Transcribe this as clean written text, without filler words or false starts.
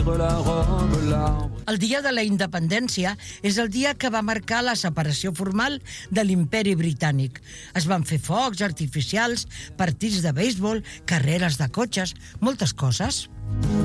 El dia de la independència és el dia que va marcar la separació formal de l'imperi britànic. Es van fer focs artificials, partits de béisbol, carreres de cotxes, moltes coses.